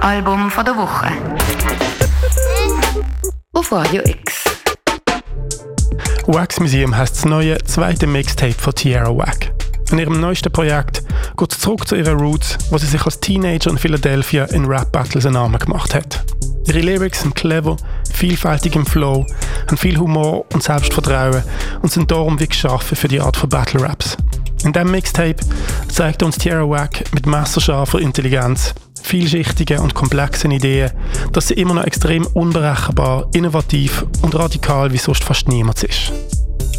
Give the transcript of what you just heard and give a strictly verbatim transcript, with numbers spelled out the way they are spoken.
Album von der Woche. Auf Radio X. Wax Museum heisst das neue zweite Mixtape von Tierra Whack. In ihrem neuesten Projekt geht es zurück zu ihren Roots, wo sie sich als Teenager in Philadelphia in Rap-Battles einen Namen gemacht hat. Ihre Lyrics sind clever, vielfältig im Flow, haben viel Humor und Selbstvertrauen und sind darum wie geschaffen für die Art von Battle-Raps. In diesem Mixtape zeigt uns Tierra Whack mit messerscharfer Intelligenz, vielschichtigen und komplexen Ideen, dass sie immer noch extrem unberechenbar, innovativ und radikal wie sonst fast niemand ist.